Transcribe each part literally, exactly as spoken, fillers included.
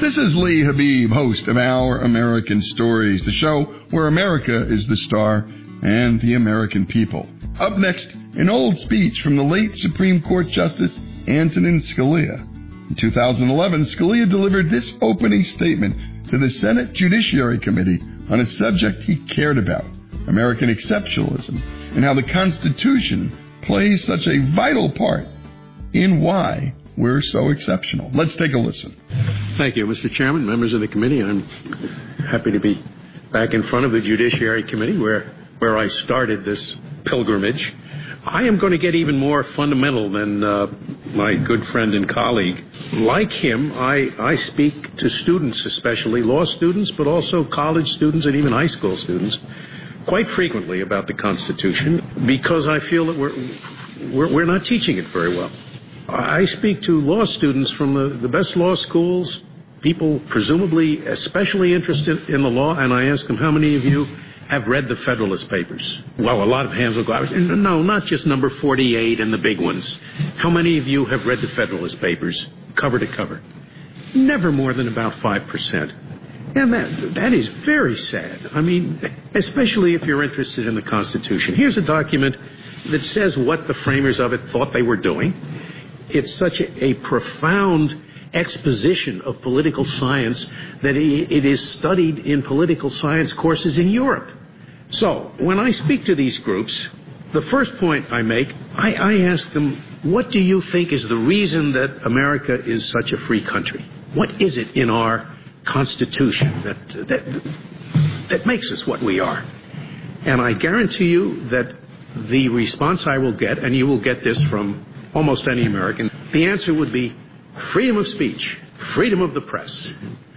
This is Lee Habib, host of Our American Stories, the show where America is the star and the American people. Up next, an old speech from the late Supreme Court Justice Antonin Scalia. In two thousand eleven, Scalia delivered this opening statement to the Senate Judiciary Committee on a subject he cared about, American exceptionalism, and how the Constitution plays such a vital part in why we're so exceptional. Let's take a listen. Thank you, Mister Chairman, members of the committee. I'm happy to be back in front of the Judiciary Committee where, where I started this pilgrimage. I am going to get even more fundamental than uh, my good friend and colleague. Like him, I, I speak to students, especially law students, but also college students and even high school students, quite frequently about the Constitution because I feel that we're, we're, we're not teaching it very well. I speak to law students from the, the best law schools, people presumably especially interested in the law, and I ask them, how many of you have read the Federalist Papers? Well, a lot of hands will go out. No, not just number forty-eight and the big ones. How many of you have read the Federalist Papers, cover to cover? Never more than about five percent. And that, that is very sad. I mean, especially if you're interested in the Constitution. Here's a document that says what the framers of it thought they were doing. It's such a, a profound exposition of political science that it is studied in political science courses in Europe. So, when I speak to these groups, the first point I make, I, I ask them, what do you think is the reason that America is such a free country? What is it in our Constitution that, that, that makes us what we are? And I guarantee you that the response I will get, and you will get this from almost any American, the answer would be freedom of speech, freedom of the press,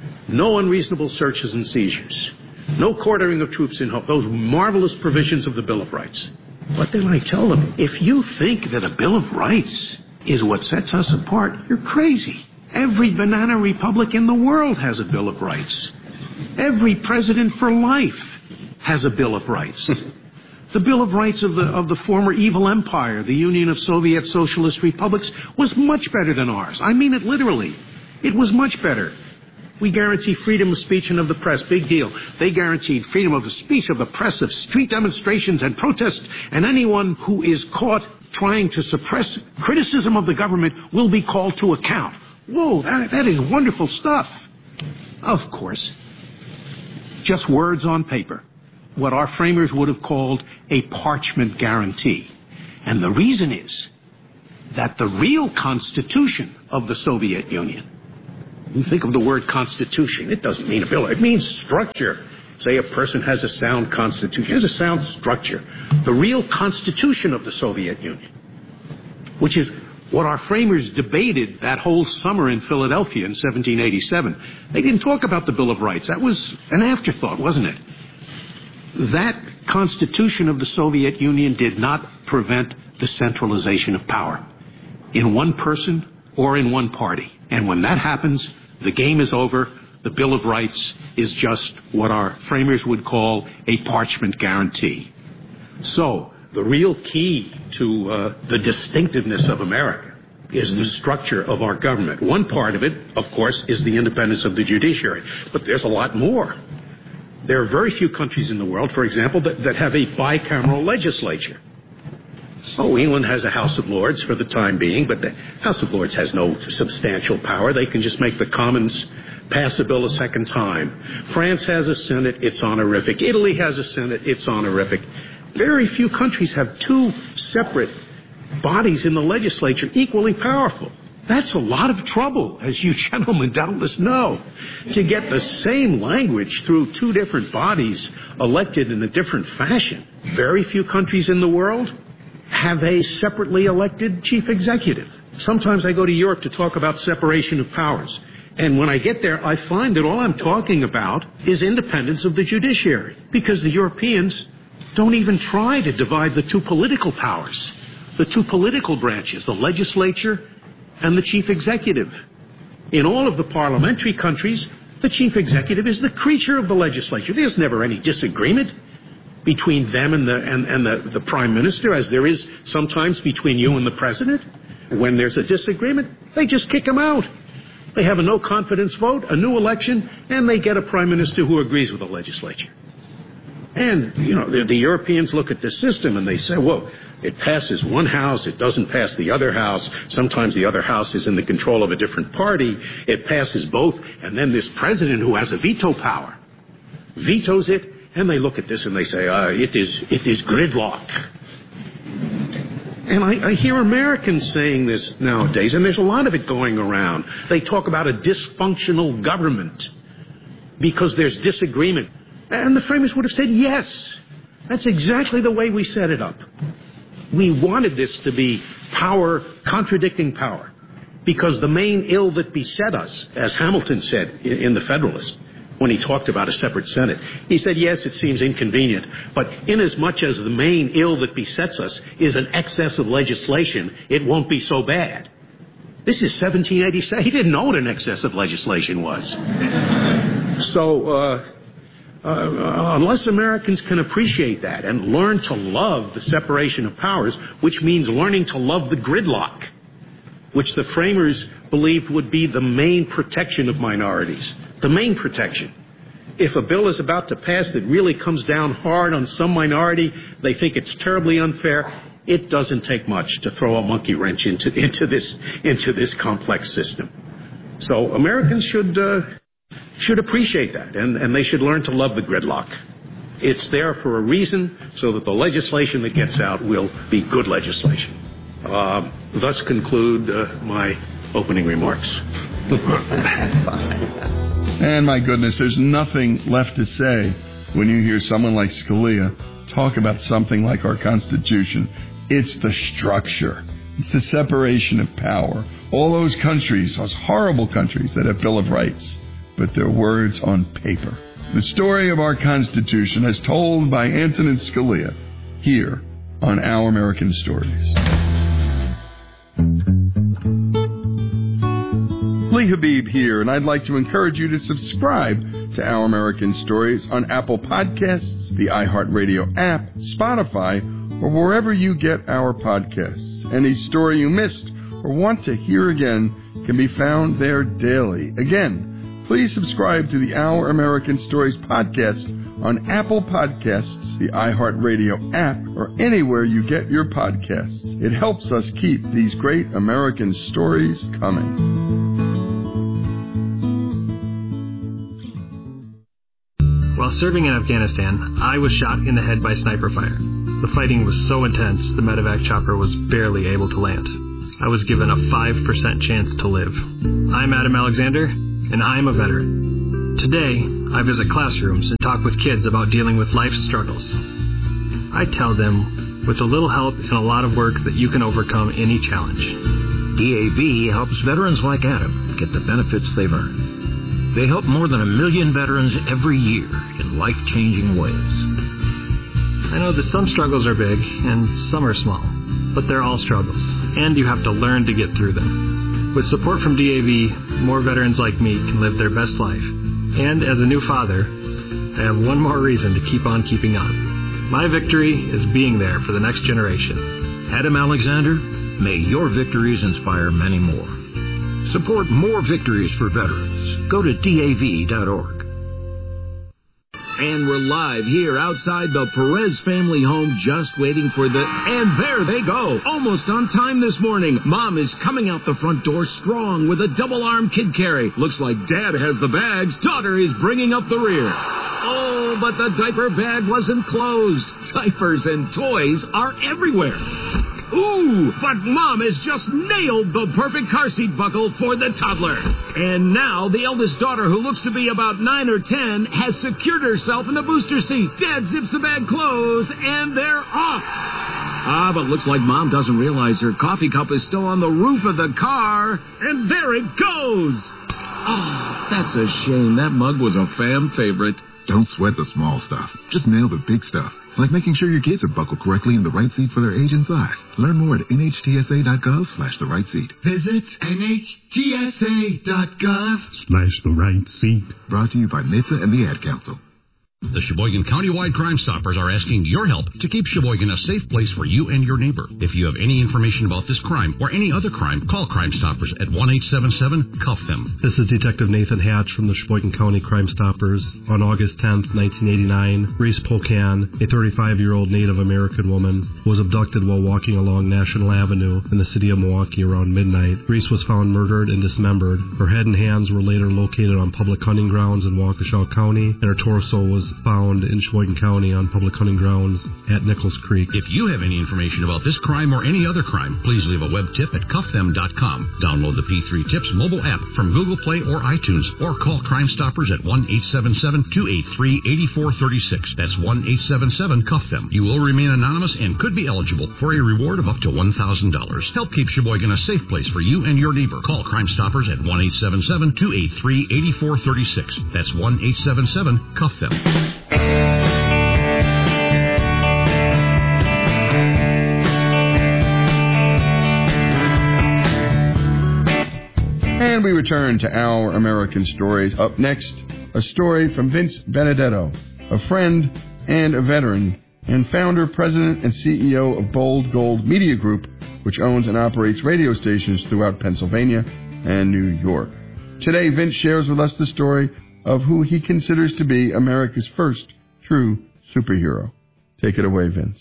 no unreasonable searches and seizures, no quartering of troops in hope, those marvelous provisions of the Bill of Rights. But then I tell them, if you think that a Bill of Rights is what sets us apart, you're crazy. Every banana republic in the world has a Bill of Rights. Every president for life has a Bill of Rights. The Bill of Rights of the of the former evil empire, the Union of Soviet Socialist Republics, was much better than ours. I mean it literally. It was much better. We guarantee freedom of speech and of the press. Big deal. They guaranteed freedom of the speech, of the press, of street demonstrations and protests, and anyone who is caught trying to suppress criticism of the government will be called to account. Whoa, that, that is wonderful stuff. Of course. Just words on paper. What our framers would have called a parchment guarantee. And the reason is that the real constitution of the Soviet Union, you think of the word constitution, it doesn't mean a bill, it means structure. Say a person has a sound constitution, has a sound structure. The real constitution of the Soviet Union, which is what our framers debated that whole summer in Philadelphia in seventeen eighty-seven. They didn't talk about the Bill of Rights. That was an afterthought, wasn't it? That Constitution of the Soviet Union did not prevent the centralization of power in one person or in one party. And when that happens, the game is over. The Bill of Rights is just what our framers would call a parchment guarantee. So, the real key to uh, the distinctiveness of America is the structure of our government. One part of it, of course, is the independence of the judiciary. But there's a lot more. There are very few countries in the world, for example, that, that have a bicameral legislature. Oh, England has a House of Lords for the time being, but the House of Lords has no substantial power. They can just make the Commons pass a bill a second time. France has a Senate, it's honorific. Italy has a Senate, it's honorific. Very few countries have two separate bodies in the legislature equally powerful. That's a lot of trouble, as you gentlemen doubtless know, to get the same language through two different bodies elected in a different fashion. Very few countries in the world have a separately elected chief executive. Sometimes I go to Europe to talk about separation of powers. And when I get there, I find that all I'm talking about is independence of the judiciary, because the Europeans don't even try to divide the two political powers, the two political branches, the legislature and the chief executive. In all of the parliamentary countries, the chief executive is the creature of the legislature. There's never any disagreement between them and the and, and the, the prime minister, as there is sometimes between you and the president. When there's a disagreement, they just kick him out. They have a no-confidence vote, a new election, and they get a prime minister who agrees with the legislature. And, you know, the, the Europeans look at this system and they say, well, it passes one house, it doesn't pass the other house. Sometimes the other house is in the control of a different party. It passes both, and then this president who has a veto power vetoes it, and they look at this and they say, uh, it is it is gridlock. And I, I hear Americans saying this nowadays, and there's a lot of it going around. They talk about a dysfunctional government because there's disagreement. And the framers would have said, yes, that's exactly the way we set it up. We wanted this to be power contradicting power because the main ill that beset us, as Hamilton said in The Federalist, when he talked about a separate Senate, he said, yes, it seems inconvenient, but inasmuch as the main ill that besets us is an excess of legislation, it won't be so bad. This is seventeen eighty-seven. He didn't know what an excess of legislation was. So, uh, uh, unless Americans can appreciate that and learn to love the separation of powers, which means learning to love the gridlock, which the framers believed would be the main protection of minorities, the main protection. If a bill is about to pass that really comes down hard on some minority, they think it's terribly unfair. It doesn't take much to throw a monkey wrench into, into this into this complex system. So Americans should uh, should appreciate that, and, and they should learn to love the gridlock. It's there for a reason, so that the legislation that gets out will be good legislation. Uh, thus conclude uh, my opening remarks. And my goodness, there's nothing left to say when you hear someone like Scalia talk about something like our Constitution. It's the structure. It's the separation of power. All those countries, those horrible countries that have Bill of Rights, but they're words on paper. The story of our Constitution as told by Antonin Scalia here on Our American Stories. Lee Habib here, and I'd like to encourage you to subscribe to Our American Stories on Apple Podcasts, the iHeartRadio app, Spotify, or wherever you get our podcasts. Any story you missed or want to hear again can be found there daily. Again, please subscribe to the Our American Stories podcast on Apple Podcasts, the iHeartRadio app, or anywhere you get your podcasts. It helps us keep these great American stories coming. While serving in Afghanistan, I was shot in the head by sniper fire. The fighting was so intense, the medevac chopper was barely able to land. I was given a five percent chance to live. I'm Adam Alexander, and I'm a veteran. Today, I visit classrooms and talk with kids about dealing with life's struggles. I tell them, with a little help and a lot of work, that you can overcome any challenge. D A V helps veterans like Adam get the benefits they've earned. They help more than a million veterans every year in life-changing ways. I know that some struggles are big and some are small, but they're all struggles, and you have to learn to get through them. With support from D A V, more veterans like me can live their best life. And as a new father, I have one more reason to keep on keeping on. My victory is being there for the next generation. Adam Alexander, may your victories inspire many more. Support more victories for veterans. Go to D A V dot org. And we're live here outside the Perez family home, just waiting for the... And there they go! Almost on time this morning. Mom is coming out the front door strong with a double-arm kid carry. Looks like Dad has the bags. Daughter is bringing up the rear. Oh, but the diaper bag wasn't closed. Diapers and toys are everywhere. Ooh, but Mom has just nailed the perfect car seat buckle for the toddler. And now the eldest daughter, who looks to be about nine or ten, has secured herself in the booster seat. Dad zips the bag closed, and they're off. Ah, but looks like Mom doesn't realize her coffee cup is still on the roof of the car. And there it goes. Oh, that's a shame. That mug was a fam favorite. Don't sweat the small stuff. Just nail the big stuff. Like making sure your kids are buckled correctly in the right seat for their age and size. Learn more at N H T S A dot gov slash the right seat. Visit N H T S A dot gov slash the right seat. Brought to you by N H T S A and the Ad Council. The Sheboygan Countywide Crime Stoppers are asking your help to keep Sheboygan a safe place for you and your neighbor. If you have any information about this crime or any other crime, call Crime Stoppers at one eight seven seven, C U F them. This is Detective Nathan Hatch from the Sheboygan County Crime Stoppers. On August tenth, nineteen eighty-nine, Reese Pocan, a thirty-five-year-old Native American woman, was abducted while walking along National Avenue in the city of Milwaukee around midnight. Reese was found murdered and dismembered. Her head and hands were later located on public hunting grounds in Waukesha County, and her torso was found in Sheboygan County on public hunting grounds at Nichols Creek. If you have any information about this crime or any other crime, please leave a web tip at cuff them dot com. Download the P three Tips mobile app from Google Play or iTunes, or call Crime Stoppers at one eight seven seven, two eight three, eight four three six. That's one eight seven seven, C U F them. You will remain anonymous and could be eligible for a reward of up to one thousand dollars. Help keep Sheboygan a safe place for you and your neighbor. Call Crime Stoppers at one eight seven seven, two eight three, eight four three six. That's one eight seven seven, C U F them. And we return to Our American Stories. Up next, a story from Vince Benedetto, a friend and a veteran, and founder, president, and C E O of Bold Gold Media Group, which owns and operates radio stations throughout Pennsylvania and New York. Today, Vince shares with us the story of who he considers to be America's first true superhero. Take it away, Vince.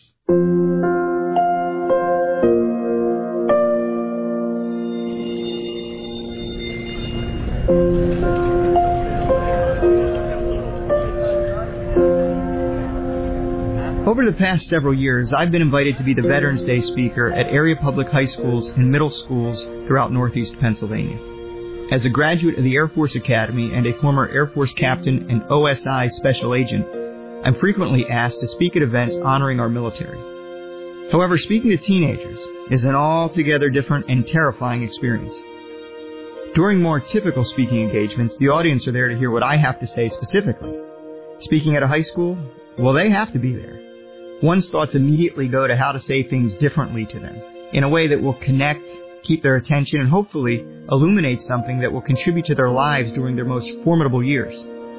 Over the past several years, I've been invited to be the Veterans Day speaker at area public high schools and middle schools throughout Northeast Pennsylvania. As a graduate of the Air Force Academy and a former Air Force captain and O S I special agent, I'm frequently asked to speak at events honoring our military. However, speaking to teenagers is an altogether different and terrifying experience. During more typical speaking engagements, the audience are there to hear what I have to say specifically. Speaking at a high school, well, they have to be there. One's thoughts immediately go to how to say things differently to them, in a way that will connect, keep their attention, and hopefully illuminate something that will contribute to their lives during their most formidable years.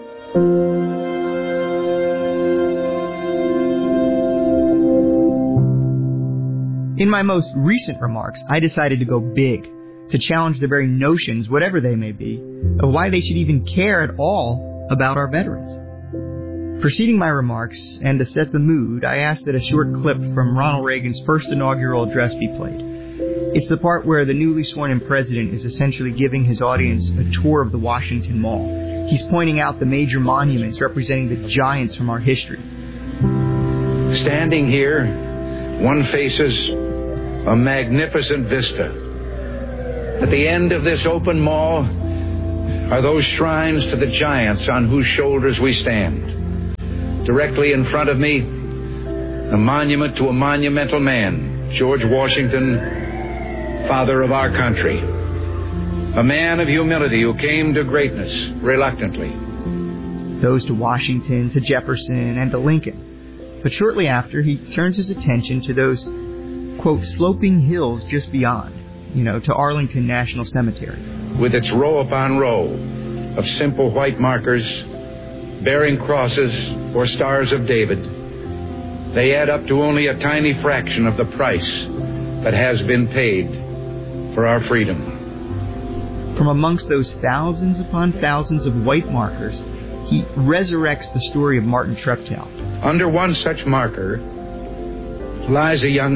In my most recent remarks, I decided to go big, to challenge the very notions, whatever they may be, of why they should even care at all about our veterans. Preceding my remarks, and to set the mood, I asked that a short clip from Ronald Reagan's first inaugural address be played. It's the part where the newly sworn-in president is essentially giving his audience a tour of the Washington Mall. He's pointing out the major monuments representing the giants from our history. Standing here, one faces a magnificent vista. At the end of this open mall are those shrines to the giants on whose shoulders we stand. Directly in front of me, a monument to a monumental man, George Washington, father of our country. A man of humility who came to greatness reluctantly. Those to Washington, to Jefferson, and to Lincoln. But shortly after, he turns his attention to those, quote, sloping hills just beyond, you know, to Arlington National Cemetery. With its row upon row of simple white markers bearing crosses or stars of David, they add up to only a tiny fraction of the price that has been paid for our freedom. From amongst those thousands upon thousands of white markers, he resurrects the story of Martin Treptow. Under one such marker lies a young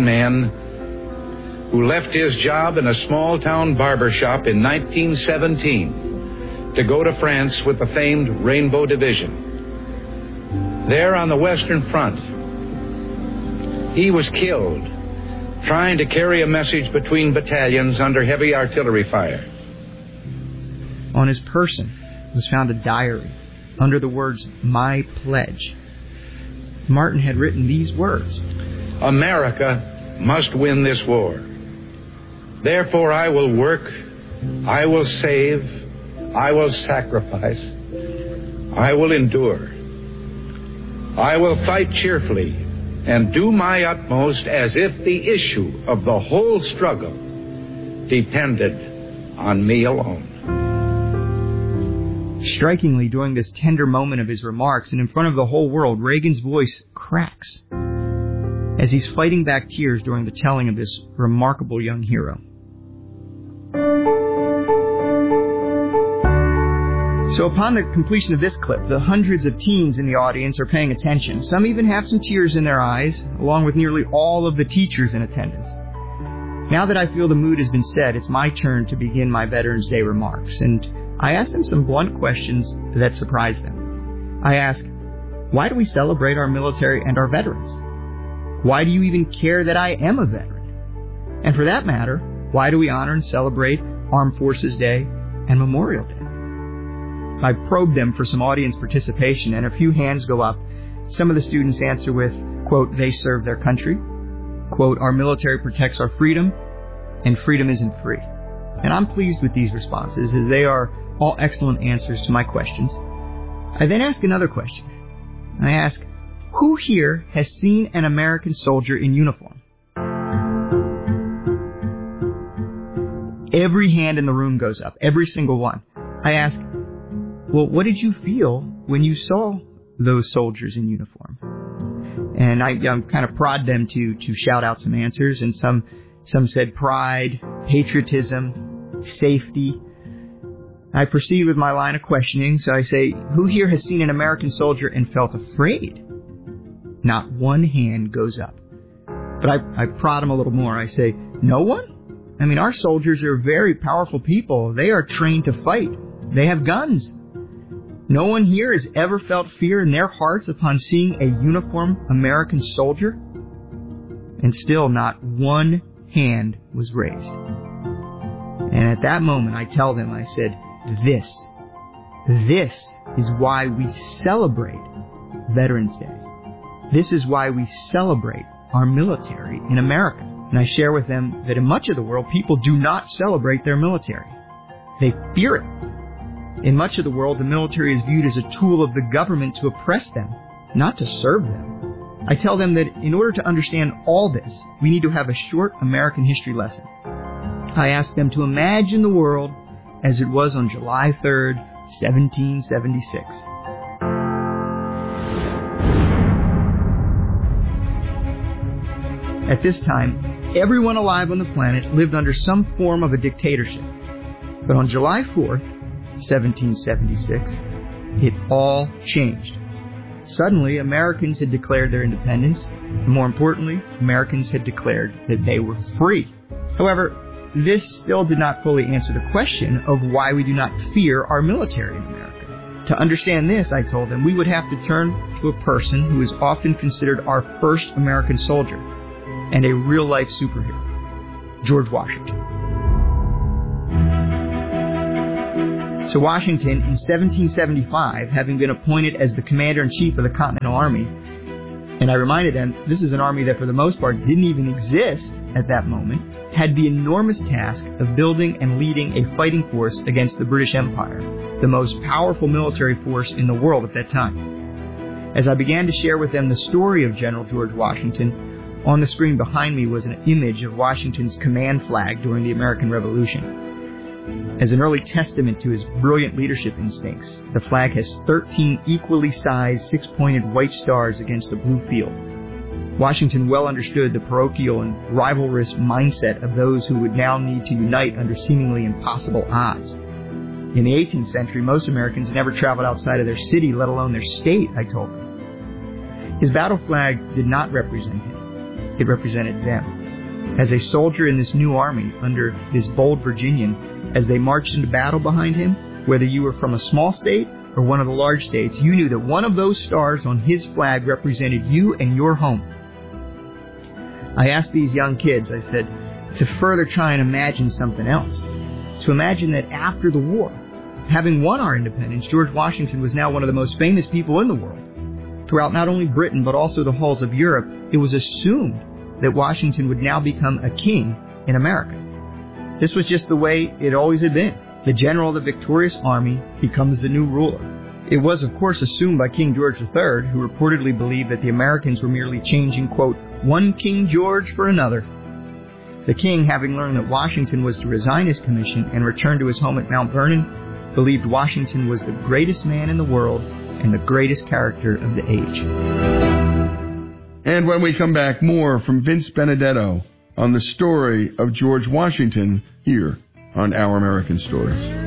man who left his job in a small-town barber shop in nineteen seventeen to go to France with the famed Rainbow Division. There on the Western Front, he was killed trying to carry a message between battalions under heavy artillery fire. On his person was found a diary under the words, "My Pledge." Martin had written these words: America must win this war. Therefore I will work, I will save, I will sacrifice, I will endure. I will fight cheerfully and do my utmost as if the issue of the whole struggle depended on me alone. Strikingly, during this tender moment of his remarks and in front of the whole world, Reagan's voice cracks as he's fighting back tears during the telling of this remarkable young hero. So upon the completion of this clip, the hundreds of teens in the audience are paying attention. Some even have some tears in their eyes, along with nearly all of the teachers in attendance. Now that I feel the mood has been set, it's my turn to begin my Veterans Day remarks, and I ask them some blunt questions that surprise them. I ask, why do we celebrate our military and our veterans? Why do you even care that I am a veteran? And for that matter, why do we honor and celebrate Armed Forces Day and Memorial Day? I probe them for some audience participation, and a few hands go up. Some of the students answer with, quote, they serve their country, quote, our military protects our freedom, and freedom isn't free. And I'm pleased with these responses, as they are all excellent answers to my questions. I then ask another question. I ask, who here has seen an American soldier in uniform? Every hand in the room goes up, every single one. I ask, well, what did you feel when you saw those soldiers in uniform? And I um, kind of prod them to to shout out some answers, and some some said pride, patriotism, safety. I proceed with my line of questioning, so I say, who here has seen an American soldier and felt afraid? Not one hand goes up. But I, I prod them a little more. I say, no one? I mean, our soldiers are very powerful people. They are trained to fight. They have guns. No one here has ever felt fear in their hearts upon seeing a uniformed American soldier? And still not one hand was raised. And at that moment, I tell them, I said, this, this is why we celebrate Veterans Day. This is why we celebrate our military in America. And I share with them that in much of the world, people do not celebrate their military. They fear it. In much of the world, the military is viewed as a tool of the government to oppress them, not to serve them. I tell them that in order to understand all this, we need to have a short American history lesson. I ask them to imagine the world as it was on July third, seventeen seventy-six. At this time, everyone alive on the planet lived under some form of a dictatorship. But on July fourth, seventeen seventy-six, it all changed. Suddenly, Americans had declared their independence, and more importantly, Americans had declared that they were free. However, this still did not fully answer the question of why we do not fear our military in America. To understand this, I told them, we would have to turn to a person who is often considered our first American soldier and a real-life superhero, George Washington. So Washington, in seventeen seventy-five, having been appointed as the commander-in-chief of the Continental Army, and I reminded them this is an army that for the most part didn't even exist at that moment, had the enormous task of building and leading a fighting force against the British Empire, the most powerful military force in the world at that time. As I began to share with them the story of General George Washington, on the screen behind me was an image of Washington's command flag during the American Revolution. As an early testament to his brilliant leadership instincts, the flag has thirteen equally sized six-pointed white stars against the blue field. Washington well understood the parochial and rivalrous mindset of those who would now need to unite under seemingly impossible odds. In the eighteenth century, most Americans never traveled outside of their city, let alone their state, I told them. His battle flag did not represent him. It represented them. As a soldier in this new army under this bold Virginian, as they marched into battle behind him, whether you were from a small state or one of the large states, you knew that one of those stars on his flag represented you and your home. I asked these young kids, I said, to further try and imagine something else. To imagine that after the war, having won our independence, George Washington was now one of the most famous people in the world. Throughout not only Britain, but also the halls of Europe, it was assumed that Washington would now become a king in America. This was just the way it always had been. The general of the victorious army becomes the new ruler. It was, of course, assumed by King George the Third, who reportedly believed that the Americans were merely changing, quote, one King George for another. The king, having learned that Washington was to resign his commission and return to his home at Mount Vernon, believed Washington was the greatest man in the world and the greatest character of the age. And when we come back, more from Vince Benedetto on the story of George Washington here on Our American Stories.